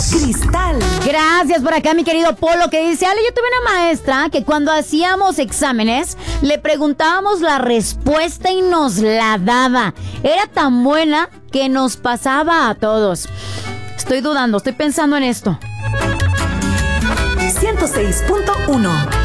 Cristal. Gracias por acá, mi querido Polo, que dice: Ale, yo tuve una maestra que cuando hacíamos exámenes le preguntábamos la respuesta y nos la daba. Era tan buena que nos pasaba a todos. Estoy dudando, estoy pensando en esto. 106.1